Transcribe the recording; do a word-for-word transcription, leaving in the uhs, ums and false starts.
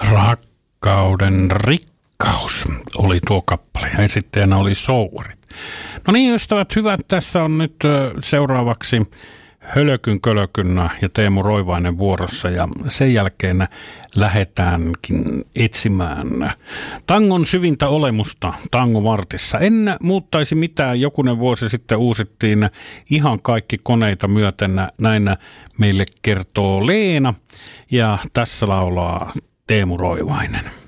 Rakkauden rikkaus oli tuo kappale ja esittäjänä oli Sourit. No niin, ystävät hyvät, tässä on nyt seuraavaksi Hölökyn Kölökyn ja Teemu Roivainen vuorossa ja sen jälkeen lähdetäänkin etsimään tangon syvintä olemusta tangovartissa. En muuttaisi mitään, jokunen vuosi sitten uusittiin ihan kaikki koneita myöten, näin meille kertoo Leena ja tässä laulaa Teemu Roivainen.